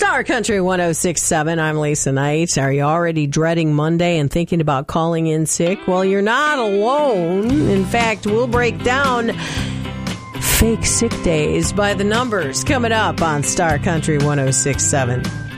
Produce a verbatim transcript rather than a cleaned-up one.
Star Country one oh six point seven. I'm Lisa Knight. Are you already dreading Monday and thinking about calling in sick? Well, you're not alone. In fact, we'll break down fake sick days by the numbers coming up on Star Country one oh six point seven.